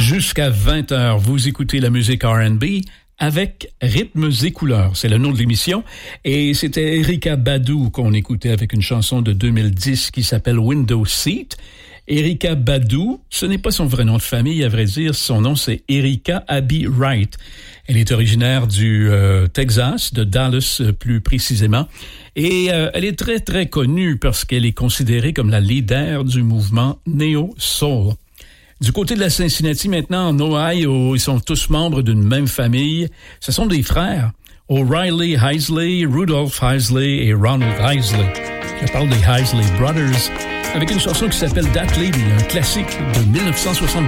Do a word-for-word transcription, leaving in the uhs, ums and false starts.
Jusqu'à vingt heures, vous écoutez la musique R and B avec Rythmes et couleurs. C'est le nom de l'émission. Et c'était Erykah Badu qu'on écoutait avec une chanson de deux mille dix qui s'appelle Window Seat. Erykah Badu, ce n'est pas son vrai nom de famille, à vrai dire. Son nom, c'est Erykah Abby Wright. Elle est originaire du euh, Texas, de Dallas euh, plus précisément. Et euh, elle est très, très connue parce qu'elle est considérée comme la leader du mouvement Neo Soul. Du côté de la Cincinnati, maintenant, en Ohio, ils sont tous membres d'une même famille. Ce sont des frères, O'Reilly Heisley, Rudolph Heisley et Ronald Heisley. Je parle des Heisley Brothers, avec une chanson qui s'appelle That Lady, un classique de dix-neuf cent soixante.